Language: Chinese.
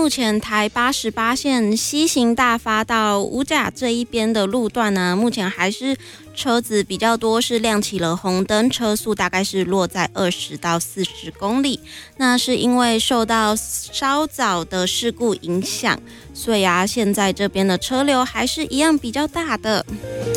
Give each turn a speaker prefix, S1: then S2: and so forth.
S1: 目前台88线西行大发到五甲这一边的路段呢，目前还是车子比较多，是亮起了红灯，车速大概是落在20到40公里。那是因为受到稍早的事故影响，所以现在这边的车流还是一样比较大的。